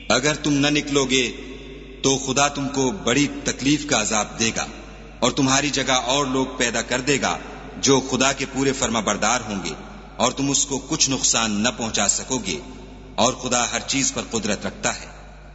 अगर तुम न निकलोगे तो खुदा तुमको बड़ी तकलीफ का अजाब देगा और तुम्हारी जगह और लोग पैदा कर देगा जो खुदा के पूरे फर्माबरदार होंगे, और तुम उसको कुछ नुकसान न पहुंचा सकोगे, और खुदा हर चीज पर कुदरत रखता है।